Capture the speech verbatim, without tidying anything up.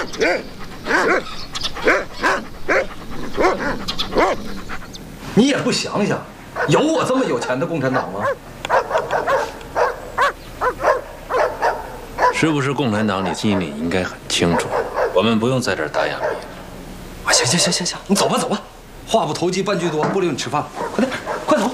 你也不想想，有我这么有钱的共产党吗？ 是不是共产党？你心里应该很清楚。我们不用在这儿打哑谜。 啊，行行行行行，你走吧走吧，话不投机半句多，不留你吃饭，快点。